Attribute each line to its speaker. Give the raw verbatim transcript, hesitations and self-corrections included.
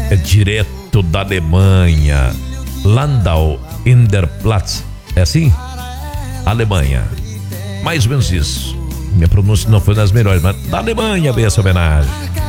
Speaker 1: é direto da Alemanha. Landau in der Platz. É assim? Alemanha. Mais ou menos isso. Minha pronúncia não foi das melhores, mas da Alemanha veio essa homenagem.